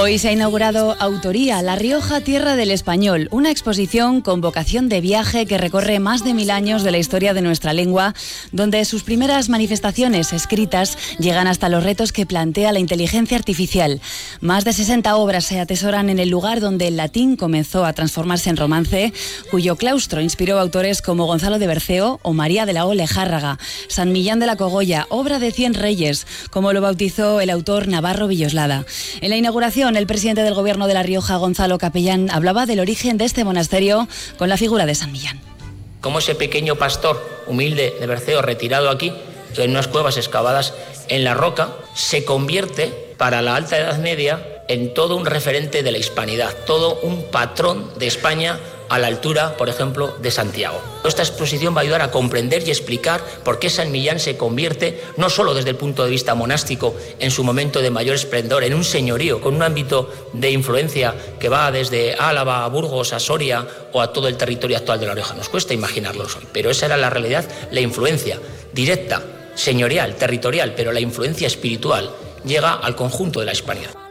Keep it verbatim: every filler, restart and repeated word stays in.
Hoy se ha inaugurado Autoría, La Rioja, Tierra del Español, una exposición con vocación de viaje que recorre más de mil años de la historia de nuestra lengua, donde sus primeras manifestaciones escritas llegan hasta los retos que plantea la inteligencia artificial. Más de sesenta obras se atesoran en el lugar donde el latín comenzó a transformarse en romance, cuyo claustro inspiró a autores como Gonzalo de Berceo o María de la O Lejárraga, San Millán de la Cogolla, obra de cien reyes, como lo bautizó el autor Navarro Villoslada. En la inauguración, el presidente del Gobierno de La Rioja, Gonzalo Capellán, hablaba del origen de este monasterio con la figura de San Millán. Como ese pequeño pastor humilde de Berceo, retirado aquí, en unas cuevas excavadas en la roca, se convierte para la Alta Edad Media en todo un referente de la hispanidad, todo un patrón de España a la altura, por ejemplo, de Santiago. Esta exposición va a ayudar a comprender y explicar por qué San Millán se convierte, no solo desde el punto de vista monástico, en su momento de mayor esplendor, en un señorío con un ámbito de influencia que va desde Álava a Burgos, a Soria o a todo el territorio actual de La Rioja. Nos cuesta imaginarlo hoy, pero esa era la realidad, la influencia directa, señorial, territorial, pero la influencia espiritual llega al conjunto de la hispanidad.